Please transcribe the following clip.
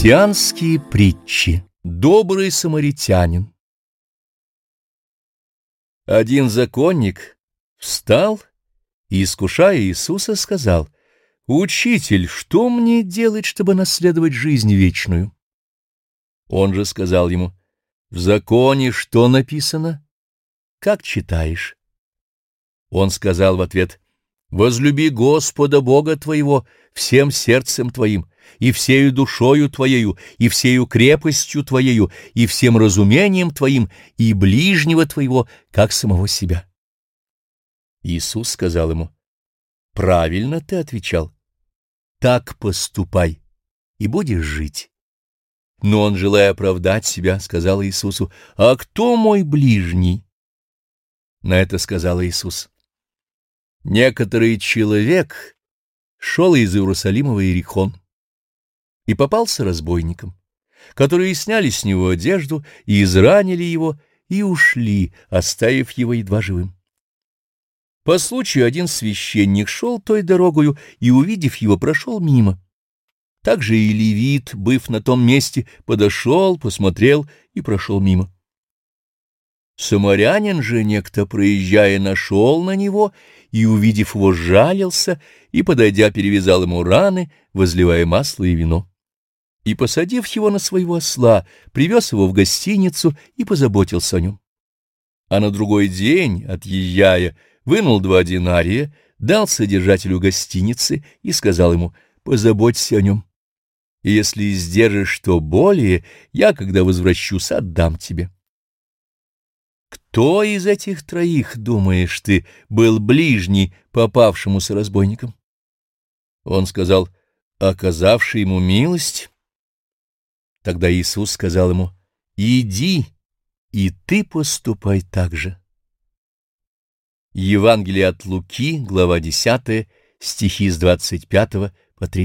Христианские притчи. Добрый самаритянин. Один законник встал и, искушая Иисуса, сказал: «Учитель, что мне делать, чтобы наследовать жизнь вечную?» Он же сказал ему: «В законе что написано? Как читаешь?» Он сказал в ответ: «Возлюби Господа Бога твоего всем сердцем твоим, и всею душою твоею, и всею крепостью твоею, и всем разумением твоим, и ближнего твоего, как самого себя». Иисус сказал ему: «Правильно ты отвечал. Так поступай, и будешь жить». Но он, желая оправдать себя, сказал Иисусу: «А кто мой ближний?» На это сказал Иисус: «Некоторый человек шел из Иерусалима в Иерихон и попался разбойникам, которые сняли с него одежду и изранили его, и ушли, оставив его едва живым. По случаю один священник шел той дорогою и, увидев его, прошел мимо. Также и левит, быв на том месте, подошел, посмотрел и прошел мимо. Самарянин же некто, проезжая, нашел на него и, увидев его, жалился и, подойдя, перевязал ему раны, возливая масло и вино. И, посадив его на своего осла, привез его в гостиницу и позаботился о нем. А на другой день, отъезжая, вынул 2 динария, дал содержателю гостиницы и сказал ему: «Позаботься о нем, и если сдержишь что более, я, когда возвращусь, отдам тебе». Кто из этих троих, думаешь ты, был ближний попавшемуся разбойникам? Он сказал: оказавший ему милость. Тогда Иисус сказал ему: иди, и ты поступай так же. Евангелие от Луки, глава 10, стихи с 25